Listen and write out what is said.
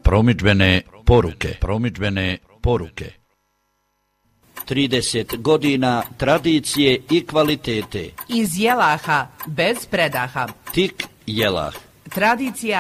Promidžbene poruke. 30 godina tradicije i kvalitete. Iz Jelaha bez predaha. Tik Jelah. Tradicija